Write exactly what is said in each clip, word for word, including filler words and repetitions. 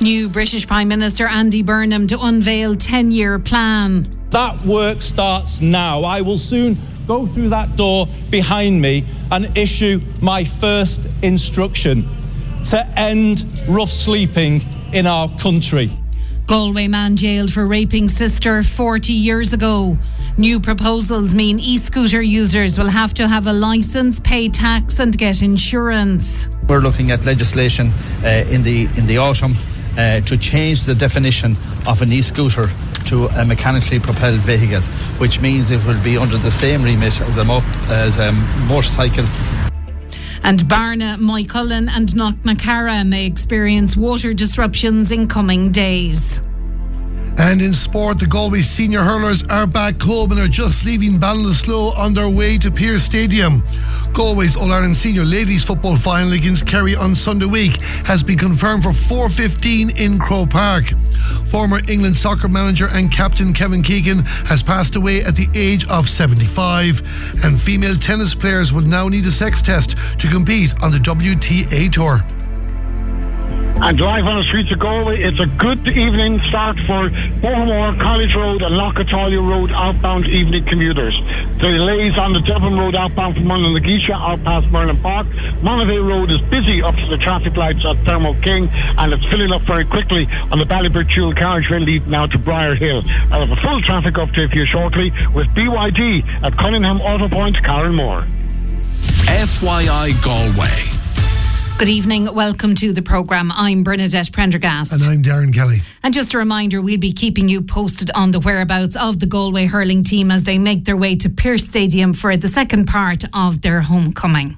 New British Prime Minister Andy Burnham to unveil ten-year plan. That work starts now. I will soon go through that door behind me and issue my first instruction to end rough sleeping in our country. Galway man jailed for raping sister forty years ago. New proposals mean e-scooter users will have to have a licence, pay tax and get insurance. We're looking at legislation uh, in the in the autumn uh, to change the definition of an e-scooter to a mechanically propelled vehicle, which means it will be under the same remit as a, mo- as a motorcycle. And Barna, Moycullen and Knocknacarra may experience water disruptions in coming days. And in sport, the Galway senior hurlers are back home and are just leaving Ballinasloe on their way to Pearse Stadium. Galway's All-Ireland Senior Ladies Football final against Kerry on Sunday week has been confirmed for four fifteen in Croke Park. Former England soccer manager and captain Kevin Keegan has passed away at the age of seventy-five. And female tennis players will now need a sex test to compete on the W T A Tour. And drive on the streets of Galway. It's a good evening start for Bohermore, College Road and Lochatalia Road outbound evening commuters. Delays on the Dublin Road outbound from Mullinlagisha out past Merlin Park. Monavay Road is busy up to the traffic lights at Thermo King, and it's filling up very quickly on the Ballybridge carriageway leading now to Briar Hill. I'll have a full traffic update for you shortly with B Y D at Cunningham Auto Point, Carronmore. F Y I Galway. Good evening, welcome to the programme. I'm Bernadette Prendergast. And I'm Darren Kelly. And just a reminder, we'll be keeping you posted on the whereabouts of the Galway hurling team as they make their way to Pearse Stadium for the second part of their homecoming.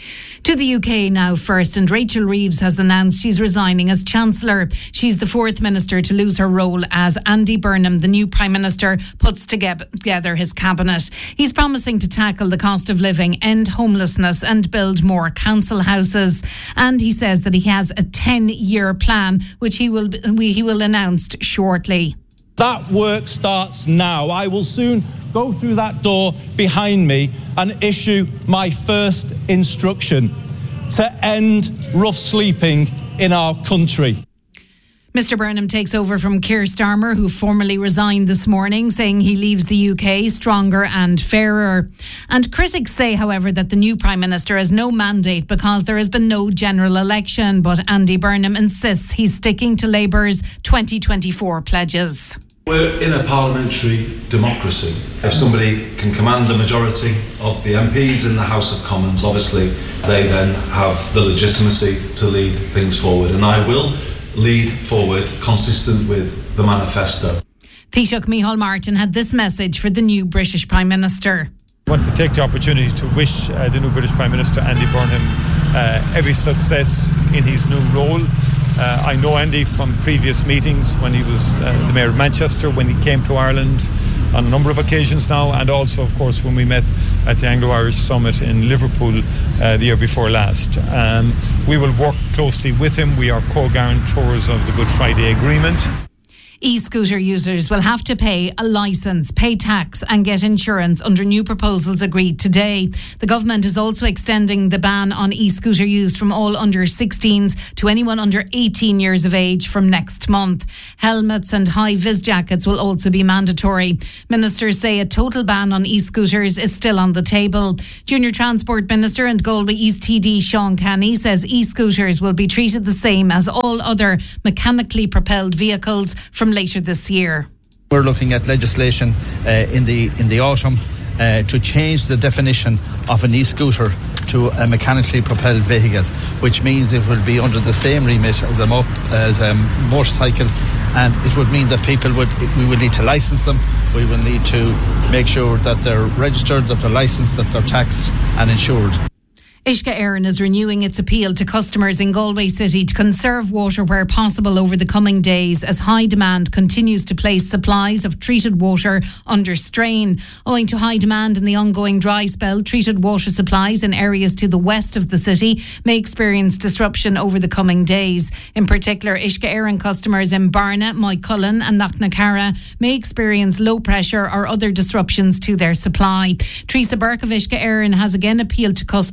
To the U K now first, and Rachel Reeves has announced she's resigning as Chancellor. She's the fourth minister to lose her role as Andy Burnham, the new Prime Minister, puts together his cabinet. He's promising to tackle the cost of living, end homelessness and build more council houses. And he says that he has a ten-year plan, which he will he will announce shortly. That work starts now. I will soon go through that door behind me and issue my first instruction to end rough sleeping in our country. Mister Burnham takes over from Keir Starmer, who formally resigned this morning, saying he leaves the U K stronger and fairer. And critics say, however, that the new Prime Minister has no mandate because there has been no general election. But Andy Burnham insists he's sticking to Labour's twenty twenty-four pledges. We're in a parliamentary democracy. If somebody can command the majority of the M Ps in the House of Commons, obviously they then have the legitimacy to lead things forward. And I will lead forward consistent with the manifesto. Taoiseach Micheál Martin had this message for the new British Prime Minister. I want to take the opportunity to wish uh, the new British Prime Minister, Andy Burnham, uh, every success in his new role. Uh, I know Andy from previous meetings when he was uh, the Mayor of Manchester, when he came to Ireland on a number of occasions now, and also, of course, when we met at the Anglo-Irish Summit in Liverpool uh, the year before last. Um, we will work closely with him. We are co-guarantors of the Good Friday Agreement. E-scooter users will have to pay a licence, pay tax and get insurance under new proposals agreed today. The government is also extending the ban on e-scooter use from all under sixteens to anyone under eighteen years of age from next month. Helmets and high-vis jackets will also be mandatory. Ministers say a total ban on e-scooters is still on the table. Junior Transport Minister and Galway East T D Sean Canny says e-scooters will be treated the same as all other mechanically propelled vehicles from later this year. We're looking at legislation uh, in the in the autumn uh, to change the definition of an e-scooter to a mechanically propelled vehicle, which means it will be under the same remit as a mo- as a motorcycle, and it would mean that people would we would need to license them. We will need to make sure that they're registered, that they're licensed, that they're taxed and insured. Uisce Éireann is renewing its appeal to customers in Galway City to conserve water where possible over the coming days as high demand continues to place supplies of treated water under strain. Owing to high demand and the ongoing dry spell, treated water supplies in areas to the west of the city may experience disruption over the coming days. In particular, Uisce Éireann customers in Barna, Moycullen and Knocknacarra may experience low pressure or other disruptions to their supply. Teresa Burke of Uisce Éireann has again appealed to customers to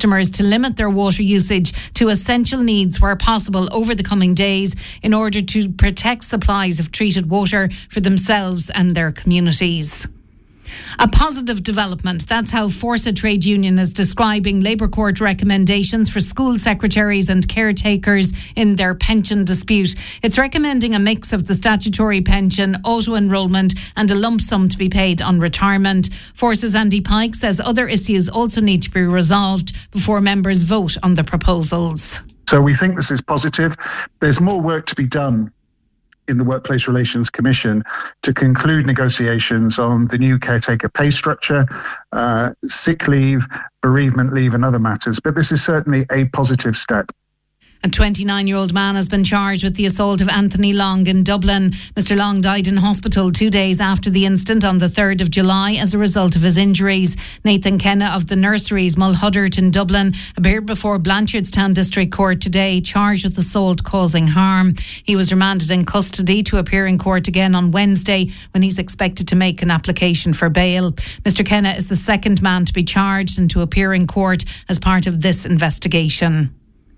limit their water usage to essential needs where possible over the coming days in order to protect supplies of treated water for themselves and their communities. A positive development. That's how Forza Trade Union is describing Labour Court recommendations for school secretaries and caretakers in their pension dispute. It's recommending a mix of the statutory pension, auto-enrolment and a lump sum to be paid on retirement. Forza's Andy Pike says other issues also need to be resolved before members vote on the proposals. So we think this is positive. There's more work to be done in the Workplace Relations Commission to conclude negotiations on the new caretaker pay structure, uh, sick leave, bereavement leave and other matters. But this is certainly a positive step. A twenty-nine-year-old man has been charged with the assault of Anthony Long in Dublin. Mister Long died in hospital two days after the incident on the third of July as a result of his injuries. Nathan Kenna of the Nurseries Mulhuddart in Dublin appeared before Blanchardstown District Court today, charged with assault causing harm. He was remanded in custody to appear in court again on Wednesday when he's expected to make an application for bail. Mister Kenna is the second man to be charged and to appear in court as part of this investigation.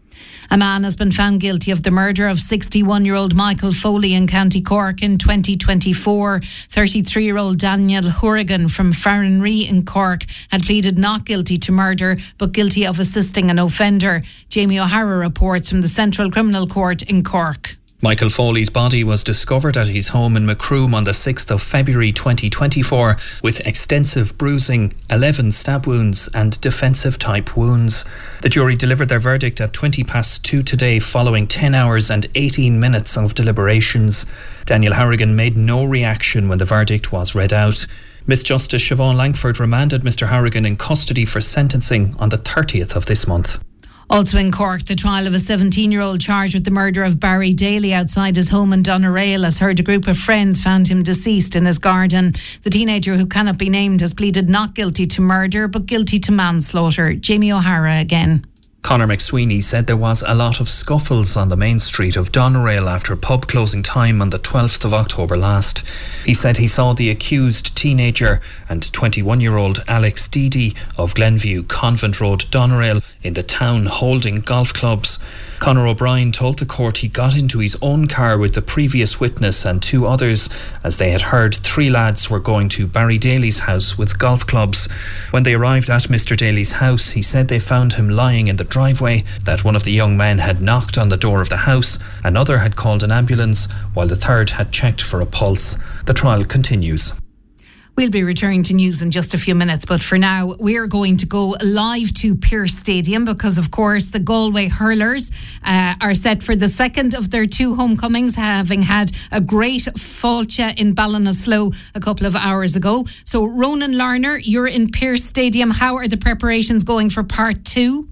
A man has been found guilty of the murder of sixty-one-year-old Michael Foley in County Cork in twenty twenty-four. thirty-three-year-old Daniel Hourigan from Farranree in Cork had pleaded not guilty to murder but guilty of assisting an offender. Jamie O'Hara reports from the Central Criminal Court in Cork. Michael Foley's body was discovered at his home in Macroom on the sixth of February twenty twenty-four with extensive bruising, eleven stab wounds and defensive type wounds. The jury delivered their verdict at twenty past two today following ten hours and eighteen minutes of deliberations. Daniel Hourigan made no reaction when the verdict was read out. Miss Justice Siobhan Langford remanded Mister Hourigan in custody for sentencing on the thirtieth of this month. Also in Cork, the trial of a seventeen-year-old charged with the murder of Barry Daly outside his home in Doneraile has heard a group of friends found him deceased in his garden. The teenager, who cannot be named, has pleaded not guilty to murder but guilty to manslaughter. Jamie O'Hara again. Conor McSweeney said there was a lot of scuffles on the main street of Doneraile after pub closing time on the twelfth of October last. He said he saw the accused teenager and twenty-one-year-old Alex Deedy of Glenview Convent Road, Doneraile, in the town holding golf clubs. Conor O'Brien told the court he got into his own car with the previous witness and two others as they had heard three lads were going to Barry Daly's house with golf clubs. When they arrived at Mister Daly's house, he said they found him lying in the driveway, that one of the young men had knocked on the door of the house, another had called an ambulance, while the third had checked for a pulse. The trial continues. We'll be returning to news in just a few minutes, but for now we're going to go live to Pearse Stadium because, of course, the Galway hurlers uh, are set for the second of their two homecomings, having had a great fáilte in Ballinasloe a couple of hours ago. So Ronan Larner, you're in Pearse Stadium. How are the preparations going for part two?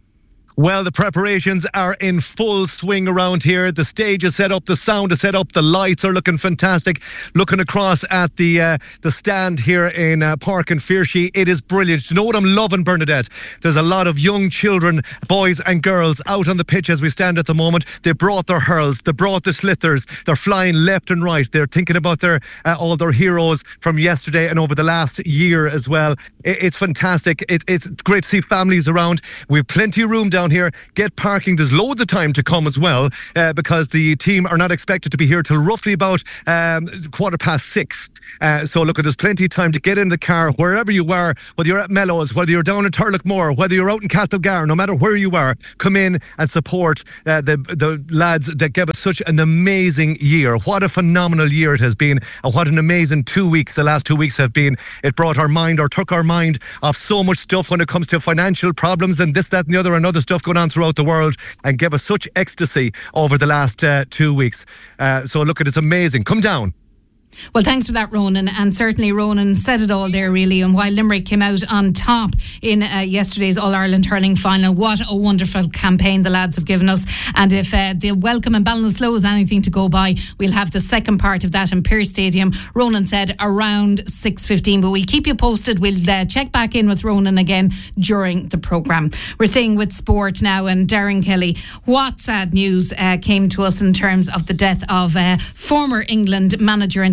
Well, the preparations are in full swing around here. The stage is set up, the sound is set up, the lights are looking fantastic. Looking across at the uh, the stand here in uh, Park and Fearshee, it is brilliant. You know what I'm loving, Bernadette? There's a lot of young children, boys and girls, out on the pitch as we stand at the moment. They brought their hurls, they brought the slithers, they're flying left and right. They're thinking about their uh, all their heroes from yesterday and over the last year as well. It, it's fantastic. It, it's great to see families around. We have plenty of room down here. Get parking. There's loads of time to come as well uh, because the team are not expected to be here till roughly about um, quarter past six. Uh, so look, there's plenty of time to get in the car wherever you are, whether you're at Mellows, whether you're down in Turlockmore, whether you're out in Castlegar, no matter where you are, come in and support uh, the the lads that gave us such an amazing year. What a phenomenal year it has been, and what an amazing two weeks the last two weeks have been. It brought our mind or took our mind off so much stuff when it comes to financial problems and this, that and the other and other stuff going on throughout the world, and gave us such ecstasy over the last uh, two weeks. Uh, so look, it is amazing. Come down. Well, thanks for that, Ronan. And certainly Ronan said it all there, really. And while Limerick came out on top in uh, yesterday's All-Ireland hurling final, what a wonderful campaign the lads have given us. And if uh, the welcome in Ballinasloe is anything to go by, we'll have the second part of that in Pearse Stadium. Ronan said around six fifteen, but we'll keep you posted. We'll uh, check back in with Ronan again during the programme. We're staying with sport now, and Darren Kelly, what sad news uh, came to us in terms of the death of uh, former England manager and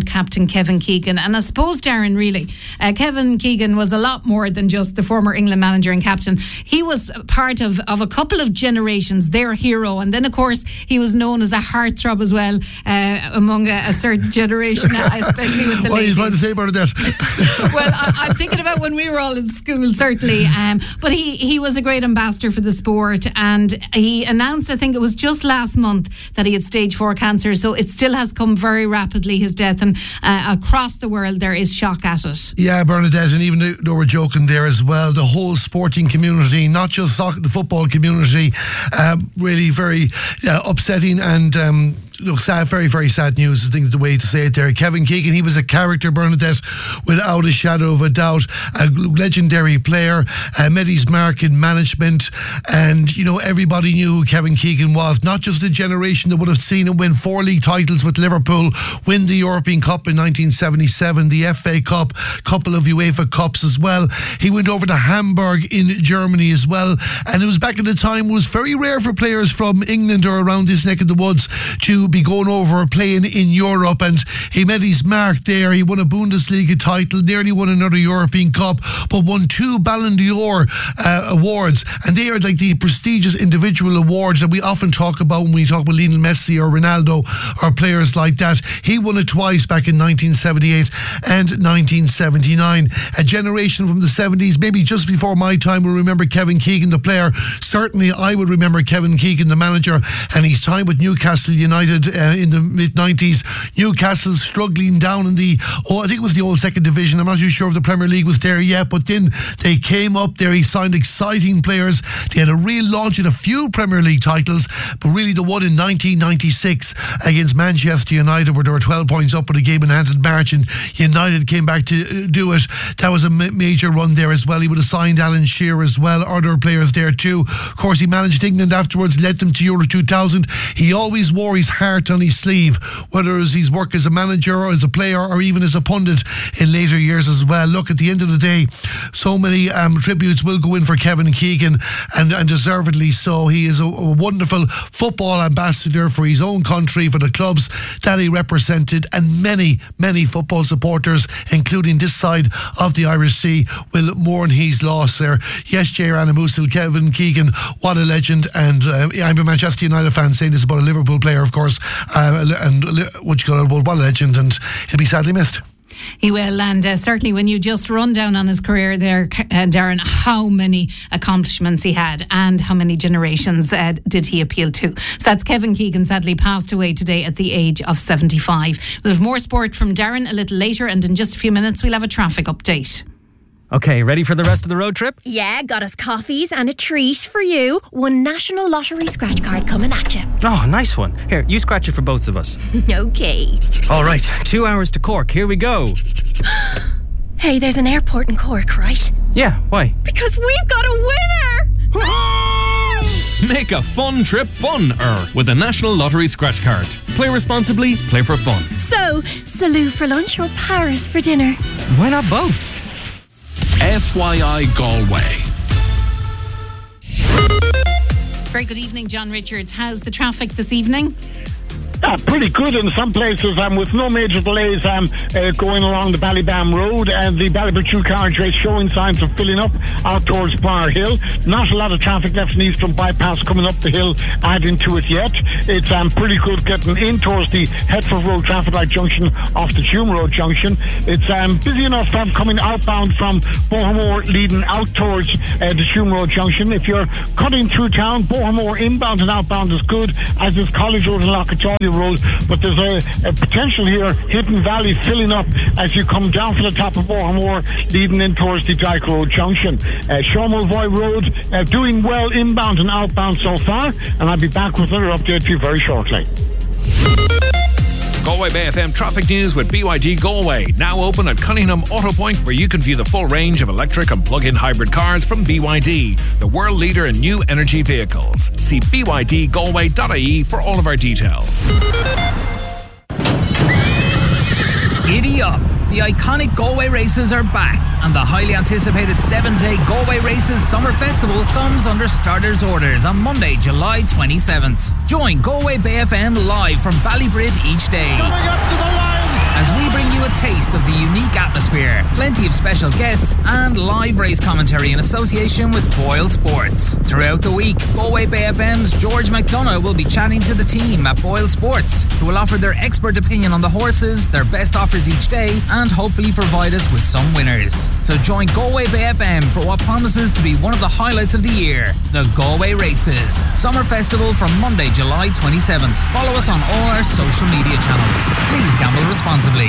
and captain Kevin Keegan. And I suppose, Darren, really, uh, Kevin Keegan was a lot more than just the former England manager and captain. He was part of, of a couple of generations, their hero. And then, of course, he was known as a heartthrob as well uh, among a, a certain generation, especially with the what ladies. What are you trying to say about that? Well, I, I'm thinking about when we were all in school, certainly. Um, but he, he was a great ambassador for the sport, and he announced, I think it was just last month, that he had stage four cancer. So it still has come very rapidly, his death, and uh, across the world there is shock at it. Yeah, Bernadette, and even though we're joking there as well, the whole sporting community, not just soccer, the football community, um, really very uh, upsetting and um, look, sad, very, very sad news. I think is the way to say it there. Kevin Keegan, he was a character, Bernadette, without a shadow of a doubt. A legendary player, uh, made his mark in management, and, you know, everybody knew who Kevin Keegan was. Not just a generation that would have seen him win four league titles with Liverpool, win the European Cup in nineteen seventy-seven, the F A Cup, couple of UEFA Cups as well. He went over to Hamburg in Germany as well, and it was back at the time, it was very rare for players from England or around this neck of the woods to be going over playing in Europe, and he made his mark there. He won a Bundesliga title, nearly won another European Cup, but won two Ballon d'Or uh, awards, and they are like the prestigious individual awards that we often talk about when we talk about Lionel Messi or Ronaldo or players like that. He won it twice back in nineteen seventy-eight and nineteen seventy-nine. A generation from the seventies, maybe just before my time, will remember Kevin Keegan, the player. Certainly I would remember Kevin Keegan, the manager, and his time with Newcastle United Uh, in the mid nineties. Newcastle struggling down in the, oh, I think it was the old second division. I'm not too sure if the Premier League was there yet, but then they came up there. He signed exciting players. They had a real launch in a few Premier League titles, but really the one in nineteen ninety-six against Manchester United, where they were twelve points up with a game in hand in March, and United came back to do it. That was a ma- major run there as well. He would have signed Alan Shearer as well, other players there too. Of course, he managed England afterwards, led them to Euro two thousand. He always wore his heart on his sleeve, whether it was his work as a manager or as a player or even as a pundit in later years as well. Look, at the end of the day, so many um, tributes will go in for Kevin Keegan, and, and deservedly so. He is a, a wonderful football ambassador for his own country, for the clubs that he represented, and many, many football supporters, including this side of the Irish Sea, will mourn his loss there. Yes, Jair Anamusil, Kevin Keegan, what a legend. And uh, I'm a Manchester United fan saying this about a Liverpool player, of course, uh, and what you call it, what a legend, and he'll be sadly missed. He will, and uh, certainly when you just run down on his career there, uh, Darren, how many accomplishments he had and how many generations uh, did he appeal to. So that's Kevin Keegan, sadly passed away today at the age of seventy-five. We'll have more sport from Darren a little later, and in just a few minutes we'll have a traffic update. Okay, ready for the rest of the road trip? Yeah, got us coffees and a treat for you. One National Lottery scratch card coming at you. Oh, nice one. Here, you scratch it for both of us. Okay. All right, two hours to Cork. Here we go. Hey, there's an airport in Cork, right? Yeah, why? Because we've got a winner! Make a fun trip fun-er with a National Lottery scratch card. Play responsibly, play for fun. So, Salou for lunch or Paris for dinner? Why not both? F Y I Galway. Very good evening, John Richards. How's the traffic this evening? Uh, pretty good in some places, um, with no major delays um, uh, going along the Ballybam Road, and the Ballyburchoo carriageway showing signs of filling up out towards Bar Hill. Not a lot of traffic left in Eastern Bypass coming up the hill, adding to it yet. It's um, pretty good getting in towards the Headford Road traffic light junction off the Tume Road junction. It's um, busy enough um, coming outbound from Bohermore, leading out towards uh, the Tume Road junction. If you're cutting through town, Bohermore inbound and outbound is good, as is College Road and Lockatawny Road, but there's a, a potential here, Hidden Valley filling up as you come down from the top of Bohermore, leading in towards the Dyke Road junction. Uh, Shawmulvoy Road uh, doing well inbound and outbound so far, and I'll be back with another update for you very shortly. Galway Bay F M traffic news with B Y D Galway. Now open at Cunningham Auto Point, where you can view the full range of electric and plug-in hybrid cars from B Y D, the world leader in new energy vehicles. See b y d galway dot i e for all of our details. Giddy up! The iconic Galway Races are back, and the highly anticipated seven-day Galway Races Summer Festival comes under starters orders on Monday, July twenty-seventh. Join Galway Bay F M live from Ballybrit each day. Coming up to the line, as we bring you a taste of the unique atmosphere, plenty of special guests, and live race commentary in association with Boyle Sports. Throughout the week, Galway Bay F M's George McDonough will be chatting to the team at Boyle Sports, who will offer their expert opinion on the horses, their best offers each day, and hopefully provide us with some winners. So join Galway Bay F M for what promises to be one of the highlights of the year, the Galway Races Summer Festival from Monday, July twenty-seventh. Follow us on all our social media channels. Please gamble responsibly.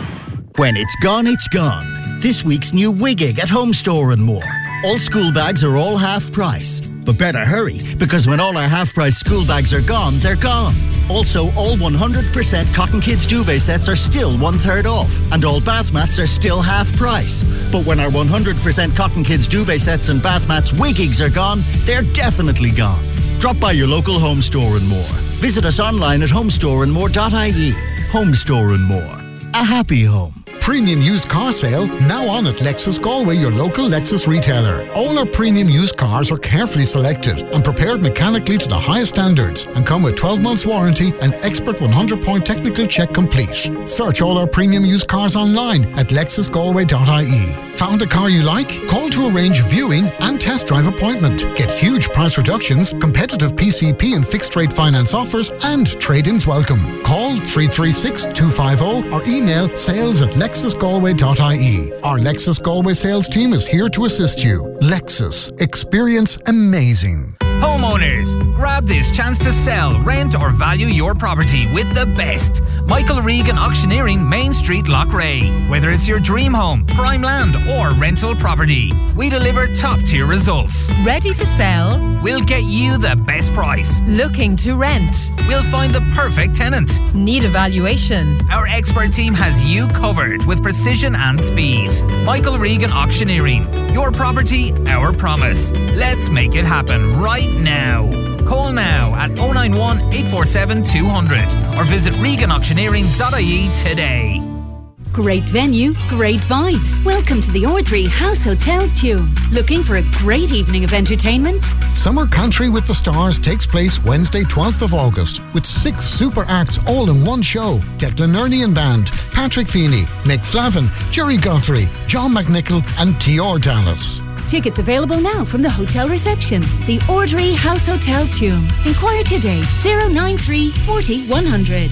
When it's gone, it's gone. This week's new Wigig at Home Store and More. All school bags are all half price. But better hurry, because when all our half price school bags are gone, they're gone. Also, all one hundred percent Cotton Kids duvet sets are still one third off, and all bath mats are still half price. But when our one hundred percent Cotton Kids duvet sets and bath mats Wigigs are gone, they're definitely gone. Drop by your local Home Store and More. Visit us online at homestore and more dot I E. Home Store and More. A happy home. Premium used car sale now on at Lexus Galway, your local Lexus retailer. All our premium used cars are carefully selected and prepared mechanically to the highest standards and come with twelve months warranty and expert one hundred point technical check complete. Search all our premium used cars online at lexus galway dot I E. Found a car you like? Call to arrange viewing and test drive appointment. Get huge price reductions, competitive P C P and fixed rate finance offers, and trade-ins welcome. Call three three six, two five zero or email sales at lexus galway dot I E. Our Lexus Galway sales team is here to assist you. Lexus. Experience amazing. Homeowners, grab this chance to sell, rent or value your property with the best. Michael Regan Auctioneering, Main Street, Loughrea. Whether it's your dream home, prime land or rental property, we deliver top tier results. Ready to sell? We'll get you the best price. Looking to rent? We'll find the perfect tenant. Need evaluation? Our expert team has you covered with precision and speed. Michael Regan Auctioneering. Your property, our promise. Let's make it happen right now. Call now at oh nine one, eight four seven, two hundred or visit regan auctioneering dot I E today. Great venue, great vibes. Welcome to the Ordre House Hotel Tuam. Looking for a great evening of entertainment? Summer Country with the Stars takes place Wednesday, twelfth of August, with six super acts all in one show. Declan Ernian Band, Patrick Feeney, Mick Flavin, Jerry Guthrie, John McNichol and T R Dallas. Tickets available now from the hotel reception. The Ordre House Hotel Tuam. Inquire today, oh nine three, four oh, one hundred.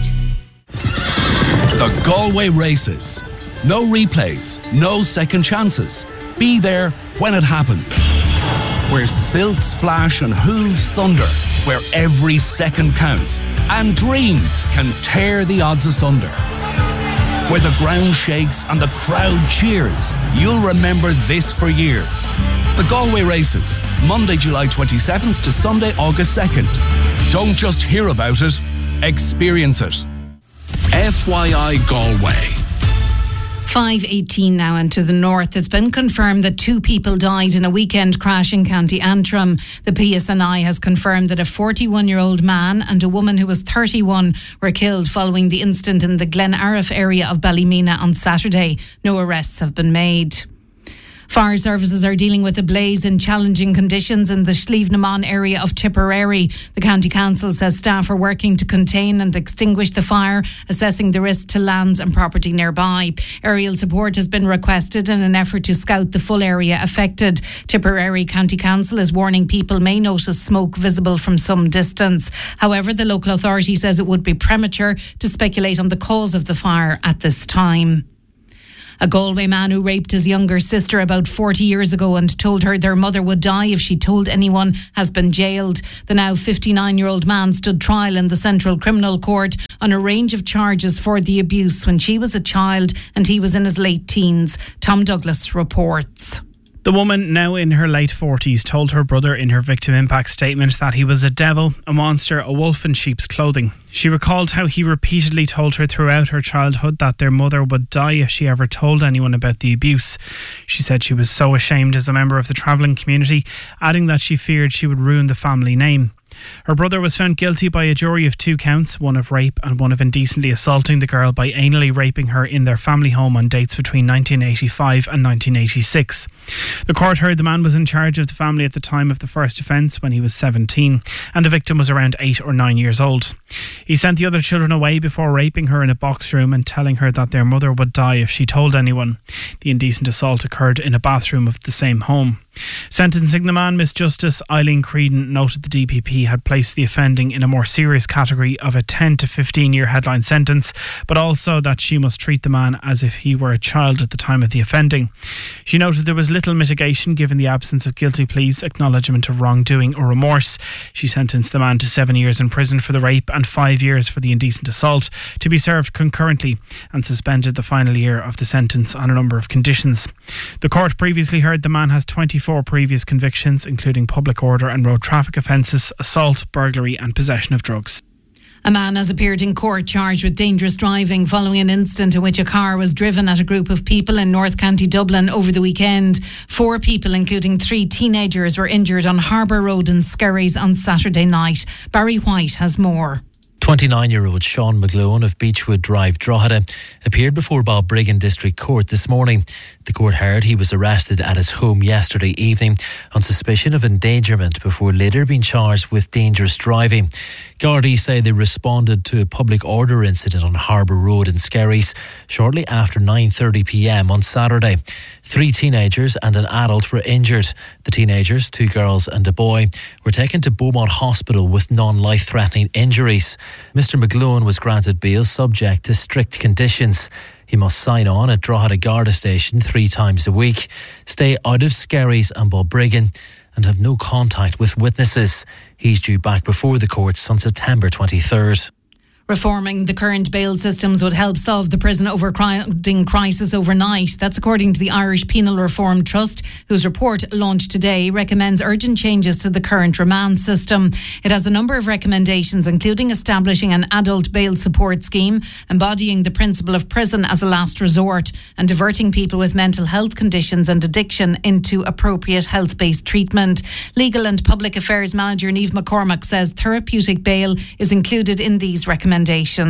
The Galway Races. No replays, no second chances. Be there when it happens. Where silks flash and hooves thunder. Where every second counts and dreams can tear the odds asunder. Where the ground shakes and the crowd cheers. You'll remember this for years. The Galway Races, Monday, July twenty-seventh to Sunday, August second. Don't just hear about it, experience it. F Y I Galway. five eighteen now, and to the north, it's been confirmed that two people died in a weekend crash in County Antrim. The P S N I has confirmed that a forty-one-year-old man and a woman who was thirty-one were killed following the incident in the Glen Arif area of Ballymena on Saturday. No arrests have been made. Fire services are dealing with a blaze in challenging conditions in the Slievnaman area of Tipperary. The County Council says staff are working to contain and extinguish the fire, assessing the risk to lands and property nearby. Aerial support has been requested in an effort to scout the full area affected. Tipperary County Council is warning people may notice smoke visible from some distance. However, the local authority says it would be premature to speculate on the cause of the fire at this time. A Galway man who raped his younger sister about forty years ago and told her their mother would die if she told anyone has been jailed. The now fifty-nine-year-old man stood trial in the Central Criminal Court on a range of charges for the abuse when she was a child and he was in his late teens. Tom Douglas reports. The woman, now in her late forties, told her brother in her victim impact statement that he was a devil, a monster, a wolf in sheep's clothing. She recalled how he repeatedly told her throughout her childhood that their mother would die if she ever told anyone about the abuse. She said she was so ashamed as a member of the travelling community, adding that she feared she would ruin the family name. Her brother was found guilty by a jury of two counts, one of rape and one of indecently assaulting the girl by anally raping her in their family home on dates between nineteen eighty-five and nineteen eighty-six. The court heard the man was in charge of the family at the time of the first offence when he was seventeen, and the victim was around eight or nine years old. He sent the other children away before raping her in a box room and telling her that their mother would die if she told anyone. The indecent assault occurred in a bathroom of the same home. Sentencing the man, Miss Justice Eileen Creedon noted the D P P had placed the offending in a more serious category of a ten to fifteen year headline sentence, but also that she must treat the man as if he were a child at the time of the offending. She noted there was little mitigation given the absence of guilty pleas, acknowledgement of wrongdoing or remorse. She sentenced the man to seven years in prison for the rape and five years for the indecent assault, to be served concurrently, and suspended the final year of the sentence on a number of conditions. The court previously heard the man has twenty-four previous convictions, including public order and road traffic offences, assault, burglary and possession of drugs. A man has appeared in court charged with dangerous driving following an incident in which a car was driven at a group of people in North County Dublin over the weekend. Four people, including three teenagers, were injured on Harbour Road in Skerries on Saturday night. Barry White has more. twenty-nine-year-old Sean McGlowan of Beechwood Drive, Drogheda, appeared before Balbriggan District Court this morning. The court heard he was arrested at his home yesterday evening on suspicion of endangerment before later being charged with dangerous driving. Gardaí say they responded to a public order incident on Harbour Road in Skerries shortly after nine thirty p m on Saturday. Three teenagers and an adult were injured. The teenagers, two girls and a boy, were taken to Beaumont Hospital with non-life-threatening injuries. Mister McGlowan was granted bail subject to strict conditions. He must sign on at Drogheda Garda Station three times a week, stay out of Skerries and Balbriggan, and have no contact with witnesses. He's due back before the courts on September twenty-third. Reforming the current bail systems would help solve the prison overcrowding crisis overnight. That's according to the Irish Penal Reform Trust, whose report launched today recommends urgent changes to the current remand system. It has a number of recommendations, including establishing an adult bail support scheme, embodying the principle of prison as a last resort, and diverting people with mental health conditions and addiction into appropriate health-based treatment. Legal and Public Affairs Manager Niamh McCormack says therapeutic bail is included in these recommendations.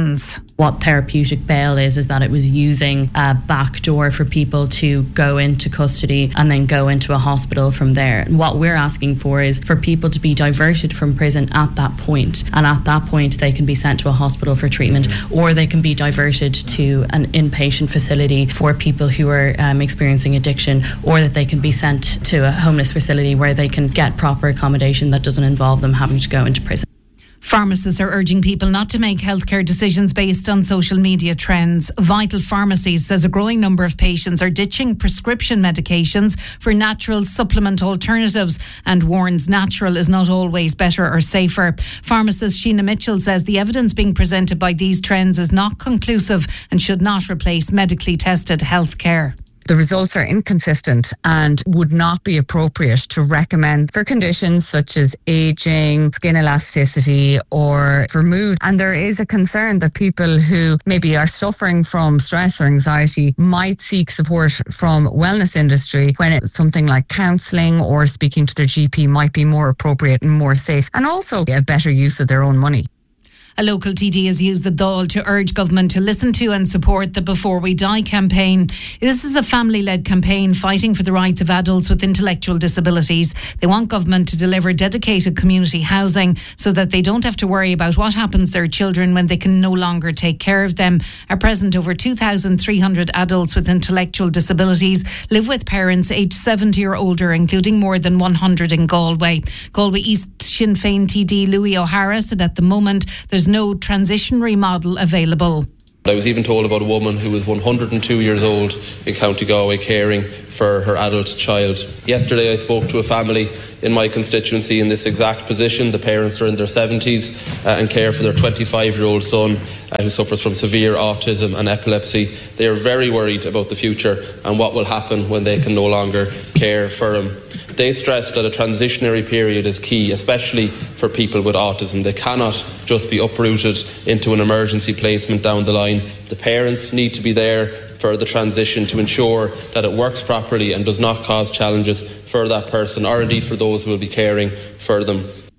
What therapeutic bail is, is that it was using a back door for people to go into custody and then go into a hospital from there. And what we're asking for is for people to be diverted from prison at that point. And at that point, they can be sent to a hospital for treatment, or they can be diverted to an inpatient facility for people who are um, experiencing addiction, or that they can be sent to a homeless facility where they can get proper accommodation that doesn't involve them having to go into prison. Pharmacists are urging people not to make healthcare decisions based on social media trends. Vital Pharmacies says a growing number of patients are ditching prescription medications for natural supplement alternatives and warns natural is not always better or safer. Pharmacist Sheena Mitchell says the evidence being presented by these trends is not conclusive and should not replace medically tested healthcare. The results are inconsistent and would not be appropriate to recommend for conditions such as ageing, skin elasticity, or for mood. And there is a concern that people who maybe are suffering from stress or anxiety might seek support from wellness industry when it's something like counselling or speaking to their G P might be more appropriate and more safe, and also a better use of their own money. A local T D has used the Dáil to urge government to listen to and support the Before We Die campaign. This is a family-led campaign fighting for the rights of adults with intellectual disabilities. They want government to deliver dedicated community housing so that they don't have to worry about what happens to their children when they can no longer take care of them. At present, over two thousand three hundred adults with intellectual disabilities live with parents aged seventy or older, including more than one hundred in Galway. Galway East Sinn Féin T D Louis O'Hara said at the moment there's no transitionary model available. I was even told about a woman who was one hundred two years old in County Galway caring for her adult child. Yesterday I spoke to a family in my constituency in this exact position. The parents are in their seventies uh, and care for their twenty-five-year-old son uh, who suffers from severe autism and epilepsy. They are very worried about the future and what will happen when they can no longer care for him. They stress that a transitionary period is key, especially for people with autism. They cannot just be uprooted into an emergency placement down the line. The parents need to be there for the transition to ensure that it works properly and does not cause challenges for that person or indeed for those who will be caring for them.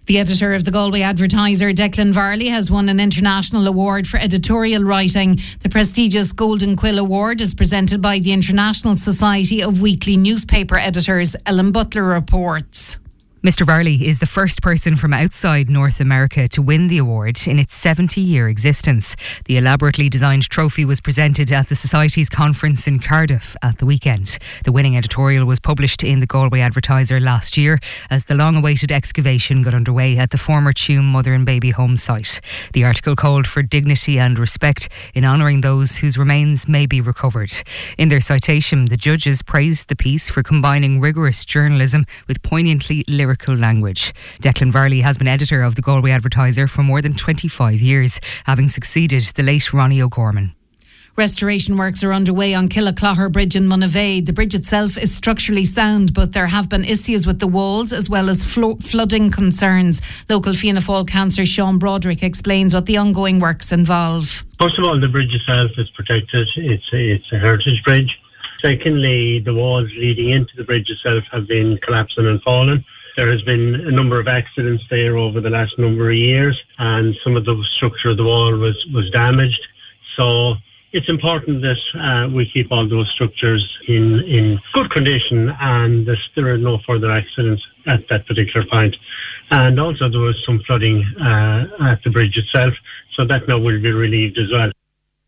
The editor of the Galway Advertiser, Declan Varley, has won an international award for editorial writing. The prestigious Golden Quill Award is presented by the International Society of Weekly Newspaper Editors. Ellen Butler reports. Mister Varley is the first person from outside North America to win the award in its seventy-year existence. The elaborately designed trophy was presented at the Society's conference in Cardiff at the weekend. The winning editorial was published in the Galway Advertiser last year as the long-awaited excavation got underway at the former Tuam Mother and Baby Home site. The article called for dignity and respect in honouring those whose remains may be recovered. In their citation, the judges praised the piece for combining rigorous journalism with poignantly lyrical language. Declan Varley has been editor of the Galway Advertiser for more than twenty-five years, having succeeded the late Ronnie O'Gorman. Restoration works are underway on Killaclogher Bridge in Monavade. The bridge itself is structurally sound, but there have been issues with the walls as well as flo- flooding concerns. Local Fianna Fáil councillor Sean Broderick explains what the ongoing works involve. First of all, the bridge itself is protected. It's a, it's a heritage bridge. Secondly, the walls leading into the bridge itself have been collapsing and falling. There has been a number of accidents there over the last number of years, and some of the structure of the wall was, was damaged. So it's important that uh, we keep all those structures in, in good condition and that there are no further accidents at that particular point. And also there was some flooding uh, at the bridge itself, so that now will be relieved as well.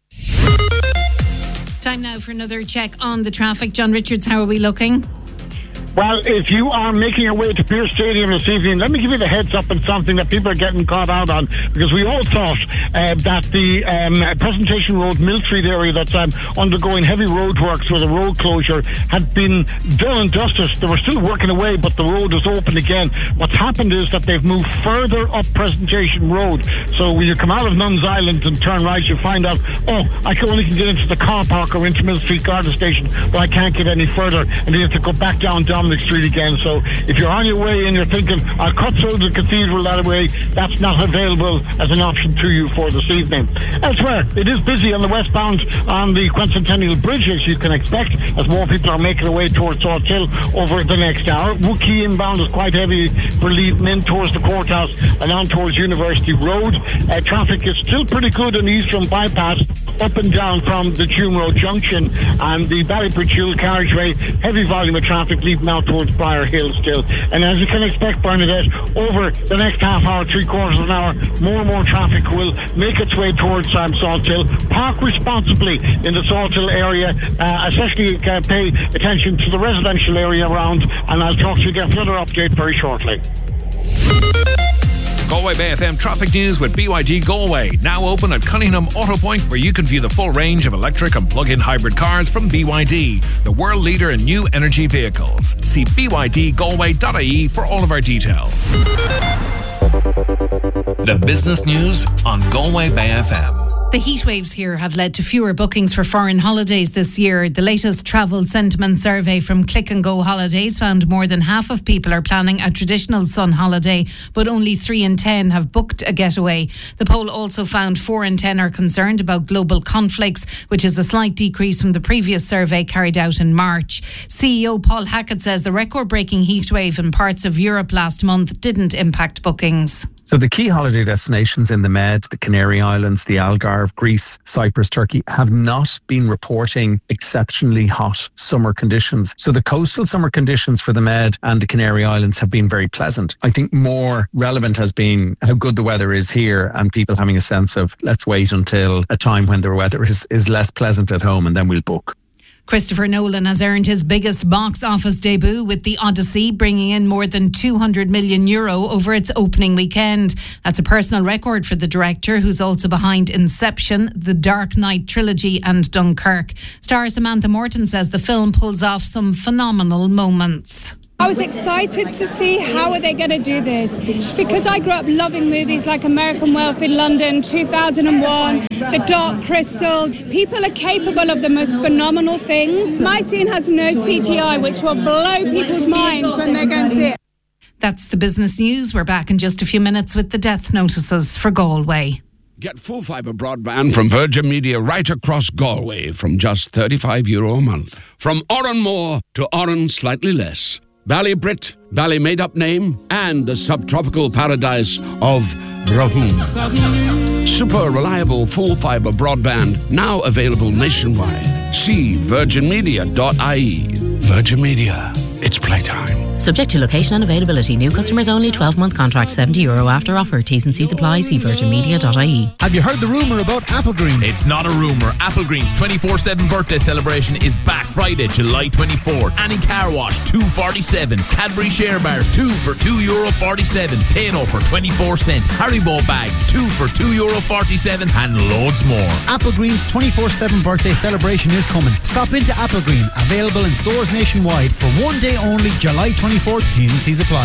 Time now for another check on the traffic. John Richards, how are we looking? Well, if you are making your way to Pearse Stadium this evening, let me give you the heads up on something that people are getting caught out on, because we all thought uh, that the um, Presentation Road, Mill Street area that's um, undergoing heavy roadworks with a road closure had been done and dusted. They were still working away, but the road is open again. What's happened is that they've moved further up Presentation Road. So when you come out of Nuns Island and turn right, you find out, oh, I can only can get into the car park or into Mill Street Garda Station, but I can't get any further, and you have to go back down Dominic Street again. So if you're on your way and you're thinking, I'll cut through the cathedral that way, that's not available as an option to you for this evening. Elsewhere, it is busy on the westbound on the Quincentennial Bridge, as you can expect, as more people are making their way towards Salt Hill over the next hour. Wookey inbound is quite heavy for leading in towards the courthouse and on towards University Road. Uh, traffic is still pretty good on the Eastern Bypass, up and down from the Tuam Road Junction and the Ballybridge carriageway. Heavy volume of traffic leading out towards Briar Hill still. And as you can expect, Bernadette, over the next half hour, three quarters of an hour, more and more traffic will make its way towards um, Salt Hill. Park responsibly in the Salt Hill area, uh, especially uh, pay attention to the residential area around, and I'll talk to you again for another update very shortly. Galway Bay F M traffic news with B Y D Galway. Now open at Cunningham Auto Point, where you can view the full range of electric and plug-in hybrid cars from B Y D, the world leader in new energy vehicles. See b y d galway dot i e for all of our details. The business news on Galway Bay F M. The heat waves here have led to fewer bookings for foreign holidays this year. The latest travel sentiment survey from Click and Go Holidays found more than half of people are planning a traditional sun holiday, but only three in ten have booked a getaway. The poll also found four in ten are concerned about global conflicts, which is a slight decrease from the previous survey carried out in March. C E O Paul Hackett says the record-breaking heat wave in parts of Europe last month didn't impact bookings. So the key holiday destinations in the Med, the Canary Islands, the Algarve, Greece, Cyprus, Turkey, have not been reporting exceptionally hot summer conditions. So the coastal summer conditions for the Med and the Canary Islands have been very pleasant. I think more relevant has been how good the weather is here and people having a sense of, let's wait until a time when the weather is, is less pleasant at home and then we'll book. Christopher Nolan has earned his biggest box office debut with The Odyssey, bringing in more than two hundred million euro over its opening weekend. That's a personal record for the director, who's also behind Inception, The Dark Knight trilogy and Dunkirk. Star Samantha Morton says the film pulls off some phenomenal moments. I was excited to see how are they going to do this, because I grew up loving movies like American Wealth in London, two thousand one, The Dark Crystal. People are capable of the most phenomenal things. My scene has no C G I, which will blow people's minds when they're going to see it. That's the business news. We're back in just a few minutes with the death notices for Galway. Get full fibre broadband from Virgin Media right across Galway from just thirty-five euro a month. From Oran more to Oran slightly less. Ballybrit, Bally made-up name, and the subtropical paradise of Brohoom. Super reliable full-fibre broadband, now available nationwide. See virgin media dot I E. Virgin Media. It's playtime. Subject to location and availability. New customers only. twelve month contract. seventy euro after offer. T's and C's apply. See virgin media dot I E. Have you heard the rumour about Applegreen? It's not a rumour. Applegreen's twenty-four seven birthday celebration is back Friday, July twenty-fourth. Annie Car Wash, two forty-seven. Cadbury Share Bars, two for two euro forty-seven. Tano for twenty-four cent. Haribo bags, two for two euro forty-seven. And loads more. Applegreen's twenty-four seven birthday celebration is coming. Stop into Applegreen. Available in stores nationwide for one day only, July twenty-fourth. T's and C's apply.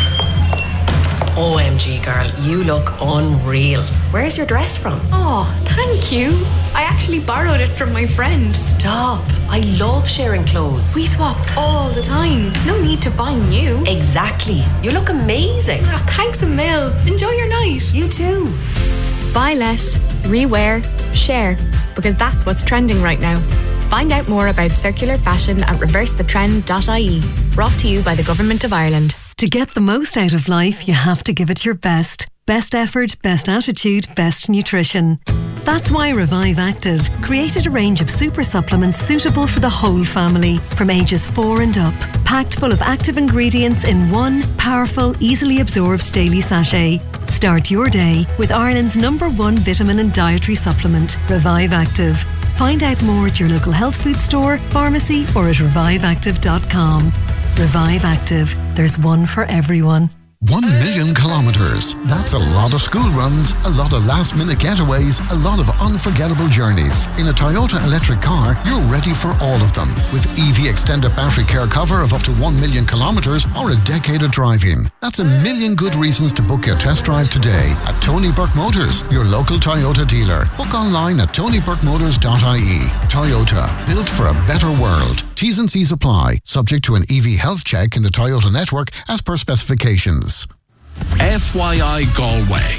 O M G, girl, you look unreal. Where's your dress from? Oh, thank you. I actually borrowed it from my friend. Stop. I love sharing clothes. We swap all the time. No need to buy new. Exactly. You look amazing. Oh, thanks a mil. Enjoy your night. You too. Buy less, rewear, share, because that's what's trending right now. Find out more about circular fashion at reverse the trend dot I E. Brought to you by the Government of Ireland. To get the most out of life, you have to give it your best. Best effort, best attitude, best nutrition. That's why Revive Active created a range of super supplements suitable for the whole family, from ages four and up. Packed full of active ingredients in one powerful, easily absorbed daily sachet. Start your day with Ireland's number one vitamin and dietary supplement, Revive Active. Find out more at your local health food store, pharmacy, or at revive active dot com. Revive Active. There's one for everyone. One million kilometres. That's a lot of school runs, a lot of last minute getaways, a lot of unforgettable journeys. In a Toyota electric car, you're ready for all of them. With E V extended battery care cover of up to one million kilometres or a decade of driving. That's a million good reasons to book your test drive today at Tony Burke Motors, your local Toyota dealer. Book online at tony burke motors dot I E. Toyota, built for a better world. T's and C's apply, subject to an E V health check in the Toyota network as per specifications. F Y I Galway.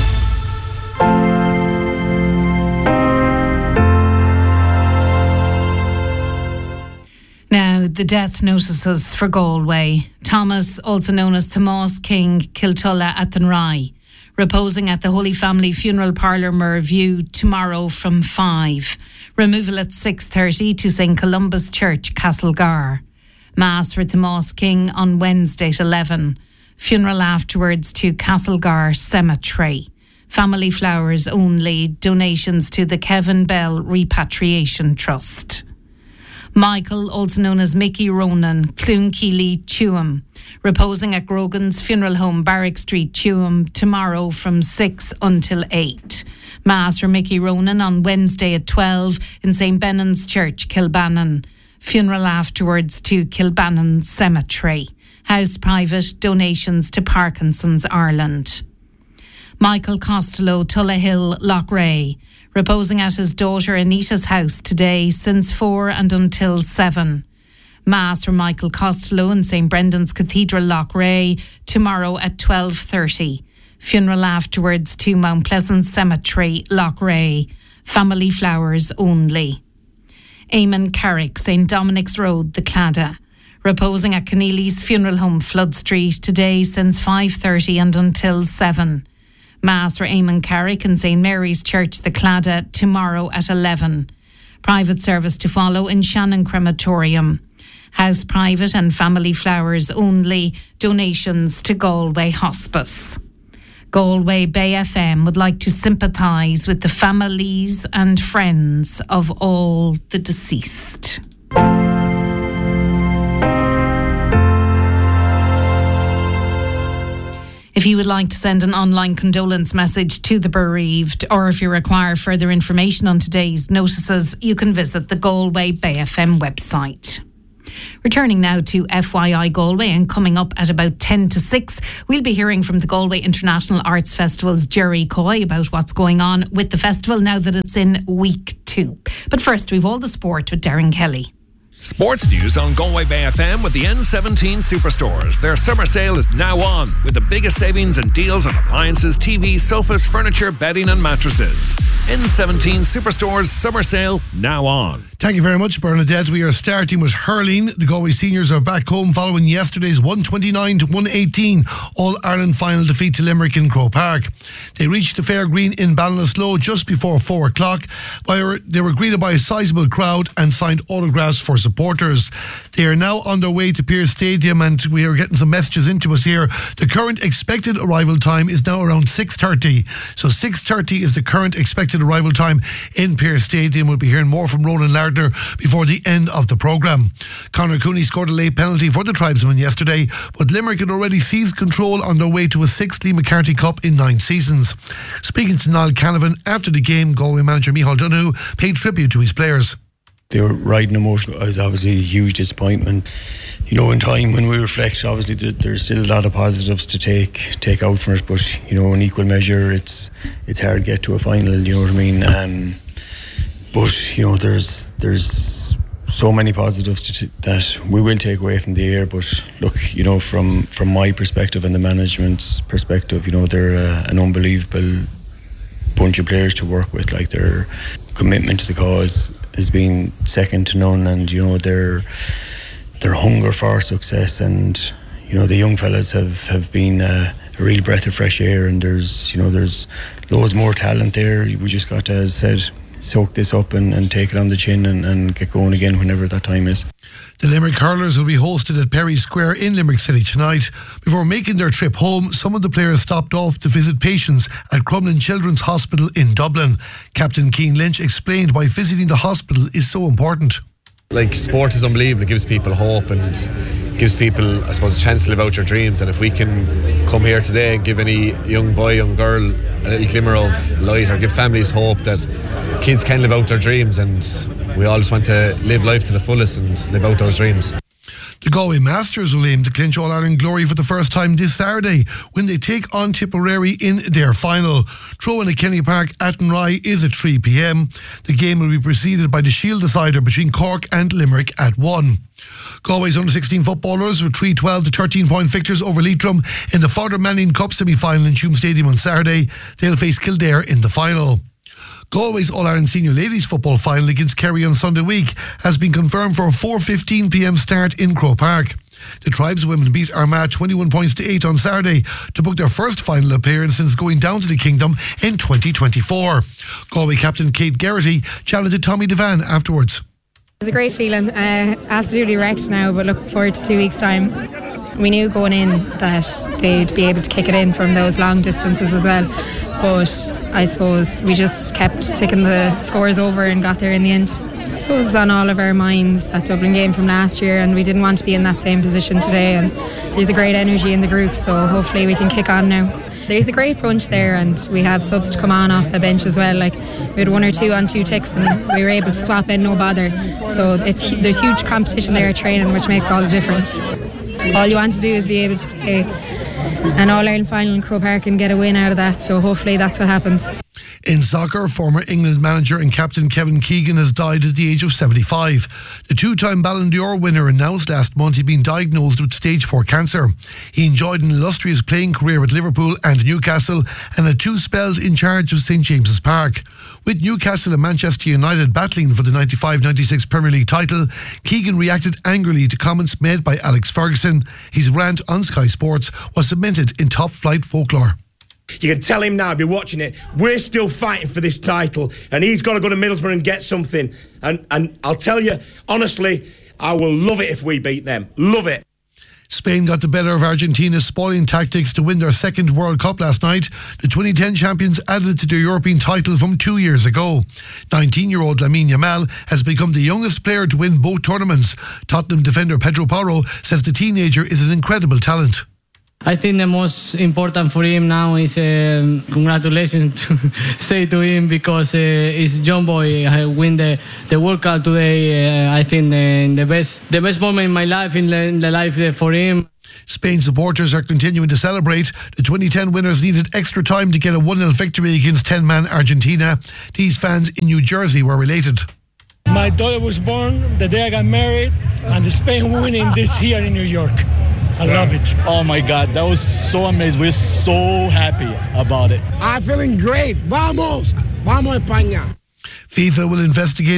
Now, the death notices for Galway. Thomas, also known as Tomás King Kiltulla Athenry, reposing at the Holy Family Funeral Parlour Merview tomorrow from five. Removal at six thirty to Saint Columba's Church, Castlegar. Mass for Tomás King on Wednesday at eleven. Funeral afterwards to Castlegar Cemetery. Family flowers only. Donations to the Kevin Bell Repatriation Trust. Michael, also known as Mickey Ronan, Clunkeely, Tuam, reposing at Grogan's Funeral Home, Barrack Street, Tuam, tomorrow from six until eight. Mass for Mickey Ronan on Wednesday at twelve in Saint Benan's Church, Kilbannon. Funeral afterwards to Kilbannon Cemetery. House private. Donations to Parkinson's Ireland. Michael Costello, Tullahill, Loughrea, reposing at his daughter Anita's house today since four and until seven. Mass for Michael Costello in Saint Brendan's Cathedral, Loughrea, tomorrow at twelve thirty. Funeral afterwards to Mount Pleasant Cemetery, Loughrea. Family flowers only. Eamon Carrick, Saint Dominic's Road, the Claddagh, reposing at Keneally's Funeral Home, Flood Street, today since five thirty and until seven. Mass for Eamon Carrick in Saint Mary's Church, the Claddagh, tomorrow at eleven. Private service to follow in Shannon Crematorium. House private and family flowers only. Donations to Galway Hospice. Galway Bay F M would like to sympathise with the families and friends of all the deceased. If you would like to send an online condolence message to the bereaved, or if you require further information on today's notices, you can visit the Galway Bay F M website. Returning now to F Y I Galway, and coming up at about ten to six, we'll be hearing from the Galway International Arts Festival's Jerry Coy about what's going on with the festival now that it's in week two. But first, we've all the sport with Darren Kelly. Sports news on Galway Bay F M with the N seventeen Superstores. Their summer sale is now on with the biggest savings and deals on appliances, T Vs, sofas, furniture, bedding and mattresses. N seventeen Superstores summer sale now on. Thank you very much, Bernadette. We are starting with hurling. The Galway seniors are back home following yesterday's one twenty-nine to one eighteen All-Ireland final defeat to Limerick in Croke Park. They reached the Fair Green in Ballinasloe just before four o'clock. They were greeted by a sizable crowd and signed autographs for supporters. They are now on their way to Pearse Stadium, and we are getting some messages into us here. The current expected arrival time is now around six thirty. So six thirty is the current expected arrival time in Pearse Stadium. We'll be hearing more from Ronan Lardner before the end of the programme. Conor Cooney scored a late penalty for the tribesmen yesterday, but Limerick had already seized control on their way to a sixth Lee McCarthy Cup in nine seasons. Speaking to Niall Canavan after the game, Galway manager Micheál Donoghue paid tribute to his players. They were riding emotion. It was obviously a huge disappointment. You know, in time when we reflect, obviously there's still a lot of positives to take take out from it, but you know, in equal measure, it's it's hard to get to a final. You know what I mean? Um, but you know, there's there's so many positives to t- that we will take away from the year. But look, you know, from from my perspective and the management's perspective, you know, they're uh, an unbelievable bunch of players to work with. Like, their commitment to the cause has been second to none, and you know, their their hunger for success, and you know, the young fellas have have been uh, a real breath of fresh air, and there's you know there's loads more talent there. We just got to, as I said, soak this up and, and take it on the chin and, and get going again whenever that time is. The Limerick Hurlers will be hosted at Perry Square in Limerick City tonight. Before making their trip home, some of the players stopped off to visit patients at Crumlin Children's Hospital in Dublin. Captain Cian Lynch explained why visiting the hospital is so important. Like, sport is unbelievable. It gives people hope and gives people, I suppose, a chance to live out your dreams. And if we can come here today and give any young boy, young girl a little glimmer of light, or give families hope that kids can live out their dreams, and we all just want to live life to the fullest and live out those dreams. The Galway Masters will aim to clinch All-Ireland glory for the first time this Saturday when they take on Tipperary in their final. Throw-in at Kenny Park, Athenry is at three p.m. The game will be preceded by the Shield decider between Cork and Limerick at one. Galway's under sixteen footballers with three twelve to thirteen point victors over Leitrim in the Father Manning Cup semi-final in Tuam Stadium on Saturday. They'll face Kildare in the final. Galway's All-Ireland Senior Ladies Football final against Kerry on Sunday week has been confirmed for a four fifteen p.m. start in Croke Park. The tribeswomen beat Armagh twenty-one points to eight on Saturday to book their first final appearance since going down to the Kingdom in twenty twenty-four. Galway captain Kate Geraghty challenged Tommy Devan afterwards. It was a great feeling. Uh, absolutely wrecked now, but looking forward to two weeks' time. We knew going in that they'd be able to kick it in from those long distances as well. But I suppose we just kept ticking the scores over and got there in the end. I suppose it's on all of our minds, that Dublin game from last year, and we didn't want to be in that same position today. And there's a great energy in the group, so hopefully we can kick on now. There's a great bunch there, and we have subs to come on off the bench as well. Like, we had one or two on two ticks, and we were able to swap in no bother. So it's there's huge competition there at training, which makes all the difference. All you want to do is be able to play an All-Ireland final in Croke Park and get a win out of that, so hopefully that's what happens. In soccer, former England manager and captain Kevin Keegan has died at the age of seventy-five. The two-time Ballon d'Or winner announced last month he'd been diagnosed with stage four cancer. He enjoyed an illustrious playing career with Liverpool and Newcastle and had two spells in charge of St James's Park. With Newcastle and Manchester United battling for the ninety-five ninety-six Premier League title, Keegan reacted angrily to comments made by Alex Ferguson. His rant on Sky Sports was cemented in top-flight folklore. You can tell him now, I'll be watching it, we're still fighting for this title, and he's got to go to Middlesbrough and get something. And, and I'll tell you, honestly, I will love it if we beat them. Love it. Spain got the better of Argentina's spoiling tactics to win their second World Cup last night. The twenty ten champions added to their European title from two years ago. nineteen-year-old Lamine Yamal has become the youngest player to win both tournaments. Tottenham defender Pedro Porro says the teenager is an incredible talent. I think the most important for him now is uh, congratulations to say to him, because uh, it's young boy. I win the, the World Cup today. Uh, I think the, the best the best moment in my life, in the, in the life uh, for him. Spain supporters are continuing to celebrate. The twenty ten winners needed extra time to get a one nil victory against ten-man Argentina. These fans in New Jersey were related. My daughter was born the day I got married, and Spain winning this year in New York. I love it. Oh my God, that was so amazing. We're so happy about it. I'm feeling great. Vamos, vamos España. FIFA will investigate